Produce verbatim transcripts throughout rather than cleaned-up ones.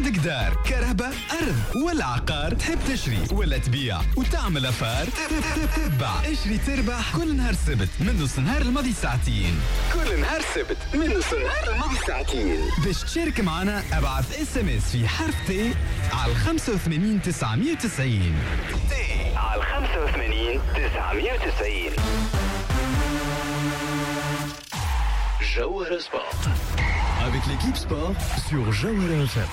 عندك دار كهرباء أرض ولا عقار تحب تشري ولا تبيع وتعمل أفار؟ تبع اشري تربح كل نهار سبت من نص نهار الماضي ساعتين. كل نهار سبت من نص نهار الماضي ساعتين. باش تشارك معنا ابعث اس ام اس في حرف تي على خمسة وثمانين تسعمية وتسعين تي على خمسة وثمانين تسعمية وتسعين. جوهرة سبورت avec l'équipe sport sur جوهرة اف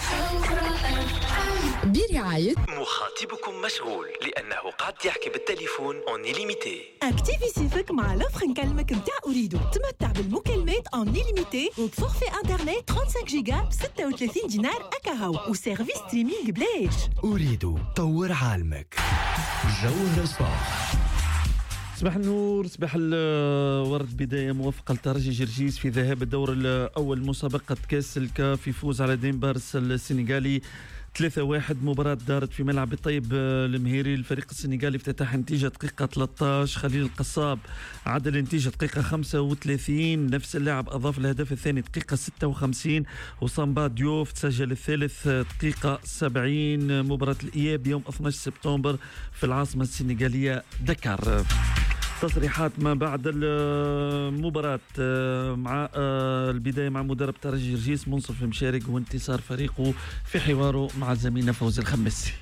ام برعاية مخاطبكم مشغول لأنه قد يحكي بالتليفون اون إليميتي. اكتيفي سيفك مع لوفر نكلمك متاع أريدو. تمتع بالمكالمات اون إليميتي وبفورفي انترنت خمسة وثلاثين جيجا ب ستة وثلاثين دينار أكاهو وسيرفيس ستريمينغ بلاش. أريدو طور عالمك. جوهرة سبورت. صباح النور، صباح الورد. بداية موفقة لترجي جرجيس في ذهاب الدور الأول مسابقة كأس الكاف في فوز على دينبارس السنغالي ثلاثة واحد. مباراة دارت في ملعب الطيب المهيري. الفريق السنغالي افتتح نتيجة دقيقة ثلاثة عشر. خليل القصاب عدل النتيجة دقيقة خمسة وثلاثين. نفس اللاعب أضاف الهدف الثاني دقيقة ستة وخمسين. وصامبا ديوف تسجل الثالث دقيقة سبعين. مباراة الإياب يوم اثني عشر سبتمبر في العاصمة السنغالية دكار. تصريحات ما بعد المباراة مع البداية مع مدرب ترجي جرجيس منصف مشارق وانتصار فريقه في حواره مع زميلنا فوزي الخمسي.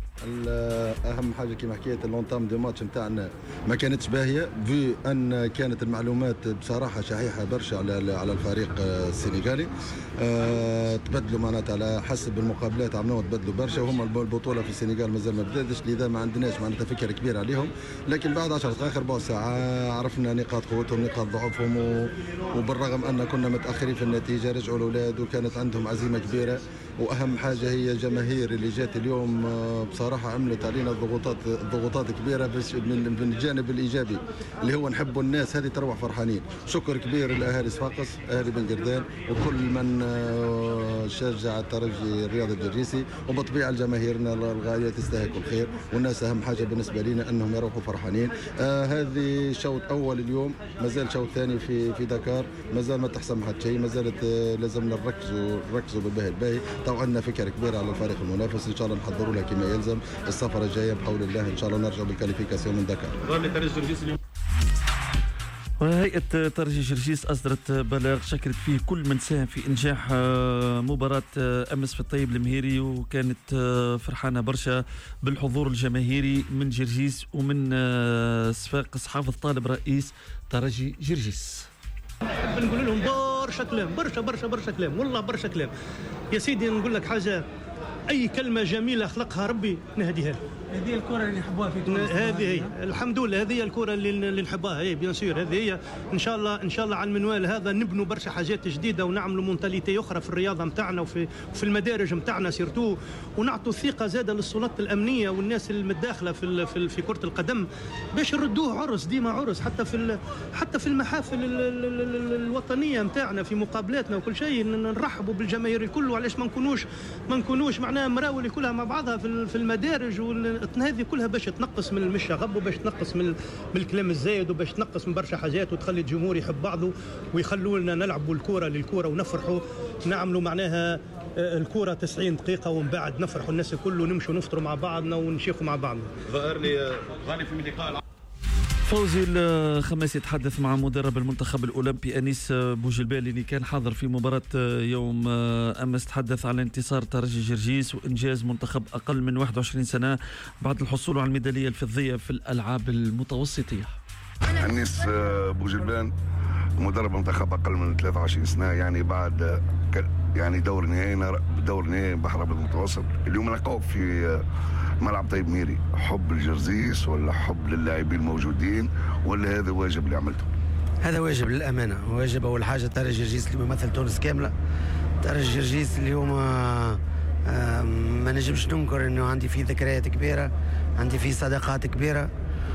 اهم حاجه كما حكيت اللونتام دو ماتش نتاعنا ما كانتش باهيه في ان كانت المعلومات بصراحه شحيحه برشا على على الفريق السنغالي. أه تبدلوا معناتها على حسب المقابلات عملوا تبدلوا برشا وهم البطوله في السنغال مازال ما بداتش لذا ما عندناش معناتها فكره كبيره عليهم. لكن بعد عشرة دقائق ربع ساعه عرفنا نقاط قوتهم نقاط ضعفهم وبالرغم ان كنا متاخرين في النتيجه رجعوا الاولاد وكانت عندهم عزيمه كبيره. واهم حاجه هي الجماهير اللي جات اليوم بصراحه عملت علينا ضغوطات ضغوطات كبيره بس من الجانب الايجابي اللي هو نحبوا الناس هذه تروح فرحانين. شكر كبير لاهالي صفاقس اهالي بن قردان وكل من شجع الترجي الرياضي الجرجيسي وبطبيعه الجماهيرنا الغاليه تستحق الخير والناس اهم حاجه بالنسبه لنا انهم يروحوا فرحانين. آه هذه شوط اول اليوم مازال شوط ثاني في في دكار مازال ما تحسم حتى شيء مازالت لازمنا نركزوا نركزوا بالباهي الباهي. طبعا عندنا فكره كبيره على الفريق المنافس ان شاء الله نحضروا لها كما يلزم. السفره الجايه بحول الله ان شاء الله نرجع بالكاليفيكاسيون من دكار. وهيئة ترجي جرجيس أصدرت بلاغ شكرت فيه كل من ساهم في إنجاح مباراة أمس في الطيب المهيري وكانت فرحانة برشا بالحضور الجماهيري من جرجيس ومن صفاقس. حافظ طالب رئيس ترجي جرجيس نحب نقول لهم برشا كلام برشا برشا برشا كلام والله برشا كلام يا سيدي. نقول لك حاجة أي كلمة جميلة خلقها ربي نهديها. هذه الكرة اللي نحبوها في تونس. هذه هي الحمد لله هذه هي الكرة اللي, اللي نحبها هي بيان سور. هذه هي إن شاء الله إن شاء الله على المنوال هذا نبنوا برشا حاجات جديدة ونعملوا مونتاليتي أخرى في الرياضة متاعنا وفي في المدارج متاعنا سيرتو ونعطوا ثقة زادة للسلطات الأمنية والناس المتداخلة في في في كرة القدم باش يردوه عرس ديما عرس حتى في حتى في المحافل الوطنية متاعنا في مقابلاتنا وكل شيء نرحبوا بالجماهير الكل. وعلاش ما نكونوش ما نكونوش معناها مراولي كلها مع بعضها في في المدارج هذه كلها باش تنقص من المشاغب وباش تنقص من من الكلام الزايد وباش تنقص من برشا حاجات وتخلي الجمهور يحب بعضه ويخلوا لنا نلعبوا الكرة للكرة ونفرحوا نعملوا معناها الكرة تسعين دقيقة ومن بعد نفرحوا الناس الكل ونمشوا نفطروا مع بعضنا ونشيخوا مع بعضنا. ظهر لي غاني في اللقاء فوزي الخماسي يتحدث مع مدرب المنتخب الأولمبي أنيس بوجلبالي اللي كان حاضر في مباراة يوم أمس. تحدث على انتصار ترجي جرجيس وإنجاز منتخب أقل من واحد وعشرين سنة بعد الحصول على الميدالية الفضية في الألعاب المتوسطية. أنيس بوجلبان مدرب منتخب أقل من ثلاثة وعشرين سنة يعني بعد يعني دور نهائي دور نهائي بحر المتوسط. اليوم نلقاو في ملعب طيب ميري. حب الجرزيس ولا حب للاعبين الموجودين ولا هذا واجب اللي عملته؟ هذا واجب للأمانة. واجب أول حاجة ترجي جرجيس اللي يمثل تونس كاملة. ترجي جرجيس اليوم ما نجمش ننكر إنه عندي فيه ذكريات كبيرة عندي فيه صداقات كبيرة.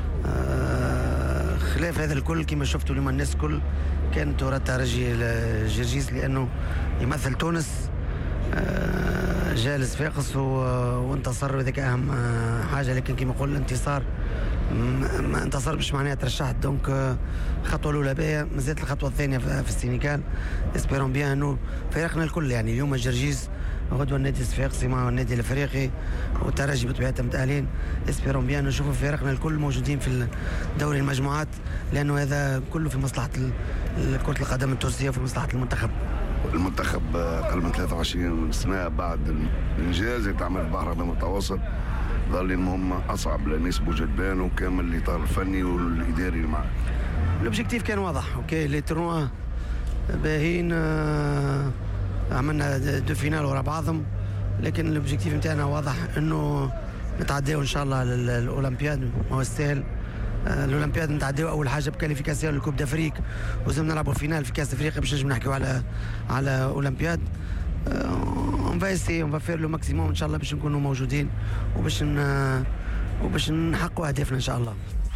خلاف هذا الكل كما شفتوا اليوم الناس كل كان ترى ترجي جرجيس لأنه يمثل تونس. جالس فاقس وانتصر وذاك اهم حاجه. لكن كما نقول الانتصار ما انتصر مش معناها ترشحت. دونك الخطوه الاولى باهيه مازالت الخطوه الثانيه في السينيغال. اسبيرون بيان انه فريقنا الكل يعني اليوم الجرجيس غدوه النادي الصفاقسي مع النادي الافريقي والترجي بطبيعتها متاهلين. اسبيرون بيان نشوفوا فرقنا الكل موجودين في دوري المجموعات، لانه هذا كله في مصلحه كره القدم التونسيه وفي مصلحه المنتخب. المنتخب أقل من ثلاثة وعشرين سنة بعد الإنجاز اللي تعمل في البحر المتوسط ظل المهمة أصعب لناس بوجدبان وكامل الإطار الفني والإداري اللي معه. الأوبجيكتيف كان واضح، أوكي لي تورنوا باهين، آه عملنا دو فينال ورا بعضهم، لكن الأوبجيكتيف نتاعنا واضح إنه نتعداو إن شاء الله للأولمبياد. ما هو السهل الأولمبياد نتعداو أول حاجة بكاليفيكاسيون للكوب دافريك، وزم نلعبوا فينال في كأس أفريقيا باش نجم نحكيو على على أولمبياد. اون فا اسي اون فا فير لو ماكسيموم ان شاء الله باش نكونوا موجودين وباش وباش نحققوا اهدافنا ان شاء الله.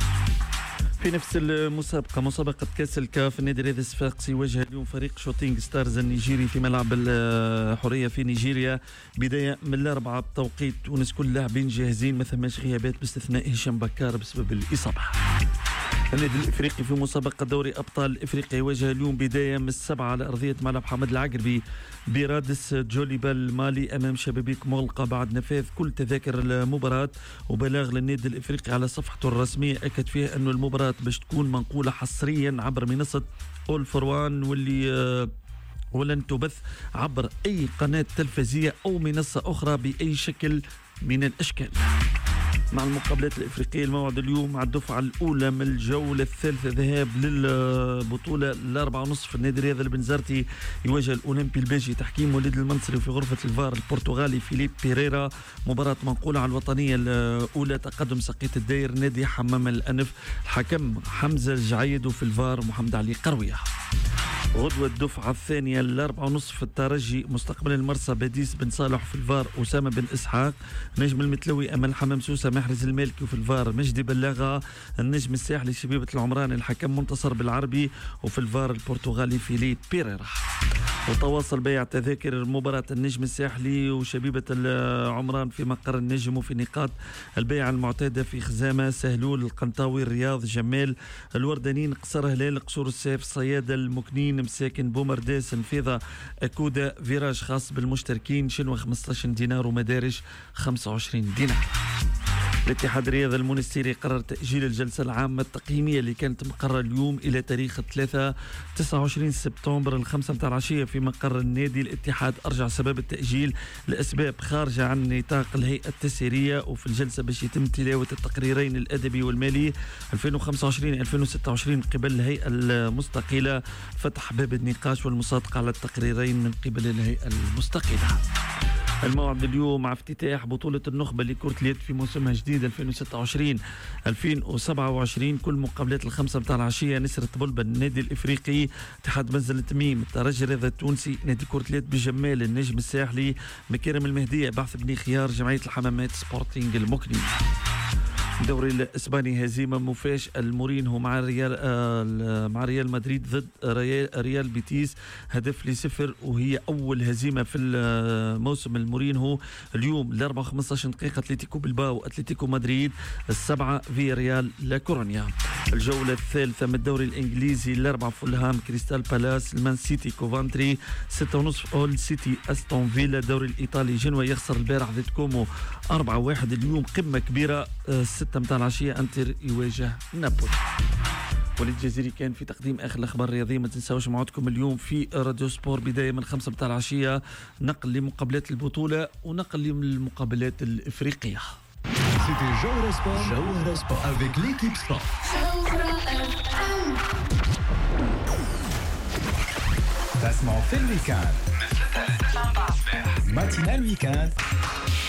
في نفس المسابقة مسابقة كأس الكاف النادي الرياضي الصفاقسي يواجه اليوم فريق شوتينغ ستارز النيجيري في ملعب الحرية في نيجيريا بداية من الأربعة بتوقيت تونس. كل اللاعبين جاهزين، ما ثماش غيابات باستثناء هشام بكار بسبب الإصابة. النادي الافريقي في مسابقه دوري ابطال افريقيا يواجه اليوم بدايه من السبعه على ارضيه ملعب حمد العقربي برادس جوليبال المالي امام شبابيك مغلقه بعد نفاذ كل تذاكر المباراه. وبلاغ للنادي الافريقي على صفحته الرسميه اكد فيها انه المباراه باش تكون منقوله حصريا عبر منصه اول فور وان واللي ولن تبث عبر اي قناه تلفزيونيه او منصه اخرى باي شكل من الاشكال. مع المقابلات الإفريقية الموعد اليوم مع الدفعة الأولى من الجولة الثالثة ذهاب للبطولة الأربعة ونصف. النادي الرياضي البنزرتي يواجه الأولمبي الباجي تحكيم وليد المنصري في غرفة الفار البرتغالي فيليب بيريرا. مباراة منقولة على الوطنية الأولى تقدم سقية الداير نادي حمام الأنف، الحكم حمزة الجعيد وفي الفار محمد علي قروية. غدوة الدفعة الثانية الأربعة ونصف الترجي مستقبل المرسى باديس بن صالح في الفار أسامة بن إسحاق، نجم المتلوي أمل حمام سوسة محرز المالكي وفي الفار مجدي بلاغة، النجم الساحلي شبيبة العمران الحكم منتصر بالعربي وفي الفار البرتغالي فيليب بيريرا. وتواصل بيع تذاكر مباراة النجم الساحلي وشبيبة العمران في مقر النجم وفي نقاط البيع المعتادة في خزامة سهلول القنطاوي الرياض جمال الوردانين قصر هلال قصور السيف صيادة المكنين مساكن بومرداس نفيضة أكودة فيراج خاص بالمشتركين شنوة خمسة عشر دينار ومدارج خمسة وعشرين دينار. الاتحاد الرياضي المونستيري قرر تأجيل الجلسة العامة التقييمية اللي كانت مقررة اليوم إلى تاريخ ثلاثة تسعة وعشرين سبتمبر الخمسة متاع العشية في مقر النادي. الاتحاد أرجع سبب التأجيل لأسباب خارجة عن نطاق الهيئة التسييرية، وفي الجلسة باش يتم تلاوة التقريرين الأدبي والمالي ألفين وخمسة وعشرين ألفين وستة وعشرين قبل الهيئة المستقلة، فتح باب النقاش والمصادقة على التقريرين من قبل الهيئة المستقلة. الموعد اليوم مع افتتاح بطولة النخبة لكرة اليد في موسمها جديد ألفين وستة وعشرين ألفين وسبعة وعشرين. كل مقابلات الخمسة متاع العشية نسرة بلبن النادي الإفريقي اتحاد منزل التميم الترجي الرياضي التونسي نادي كرة اليد بجمال النجم الساحلي مكارم المهدية بعث بني خيار جمعية الحمامات سبورتينج المكني. الدوري الاسباني هزيمه مفاجئه المورينهو مع ريال آه مع ريال مدريد ضد ريال, ريال بيتيس هدف لصفر، وهي اول هزيمه في الموسم المورينهو. اليوم الاربعة وخمسة عشر دقيقه اتلتيكو بلباو اتلتيكو مدريد، السبعه في ريال لا كورونيا. الجوله الثالثه من الدوري الانجليزي الاربعه فولهام كريستال بالاس المان سيتي كوفانتري ستة ونصف اول سيتي استون فيلا. الدوري الايطالي جنوا يخسر البارح ضد كومو أربعة واحد. اليوم قمه كبيره ستة متاع العشية انتر يواجه نابولي. وليد الجزيري كان في تقديم اخر الاخبار الرياضيه. ما تنساوش موعدكم اليوم في راديو سبور بدايه من خمسة متاع العشيه، نقل لمقابلات البطوله ونقل للمقابلات الافريقيه. C'était Jawhara Sport. Jawhara Sport avec l'équipe Sport. تسمعوا في الويكاند ماتينال ويكاند